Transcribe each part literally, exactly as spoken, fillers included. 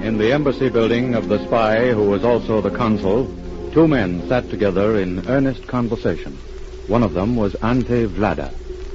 In the embassy building of the spy who was also the consul, two men sat together in earnest conversation. One of them was Ante Vlada.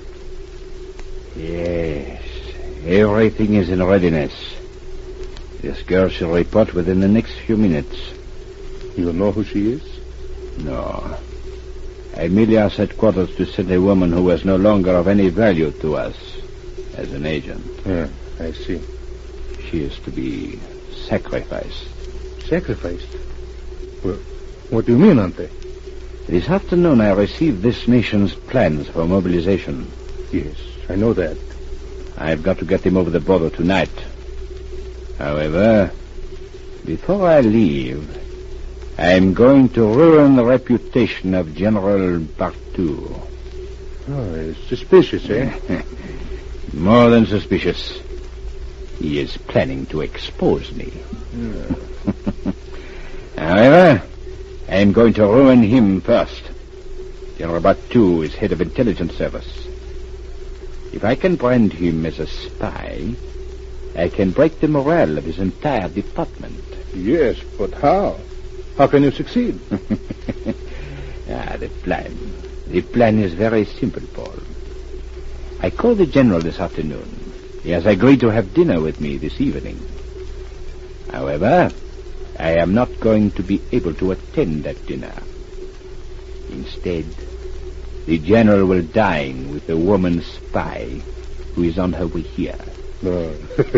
Yes, everything is in readiness. This girl shall report within the next few minutes. You know who she is? No. I merely asked headquarters to send a woman who was no longer of any value to us as an agent. Yeah, I see. She is to be sacrificed. Sacrificed? Well, what do you mean, Ante? This afternoon I received this nation's plans for mobilization. Yes, I know that. I've got to get them over the border tonight. However, before I leave, I'm going to ruin the reputation of General Bartu. Oh, it's suspicious, eh? More than suspicious. He is planning to expose me. Yeah. However, I'm going to ruin him first. General Bartu is head of intelligence service. If I can brand him as a spy, I can break the morale of his entire department. Yes, but how? How can you succeed? ah, the plan. The plan is very simple, Paul. I called the general this afternoon. He has agreed to have dinner with me this evening. However, I am not going to be able to attend that dinner. Instead, the general will dine with a woman spy who is on her way here. No.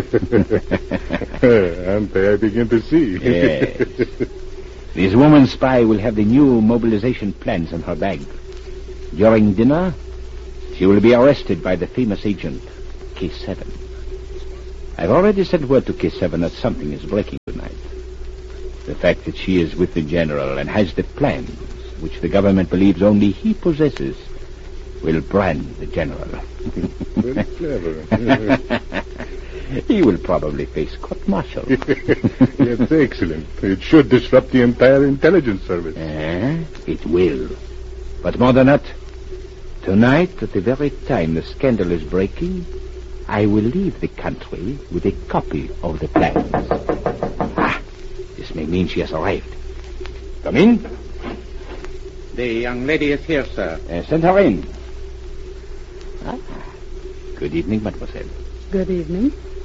Ante, I begin to see. Yes. This woman spy will have the new mobilization plans in her bag. During dinner, she will be arrested by the famous agent, K seven. I've already sent word to K seven that something is breaking tonight. The fact that she is with the general and has the plans, which the government believes only he possesses, will brand the general. Very clever. He will probably face court-martial. It's excellent. It should disrupt the entire intelligence service. Uh, it will. But more than that, tonight, at the very time the scandal is breaking, I will leave the country with a copy of the plans. Ah, this may mean she has arrived. Come in. The young lady is here, sir. Uh, send her in. Ah, good evening, mademoiselle. Good evening.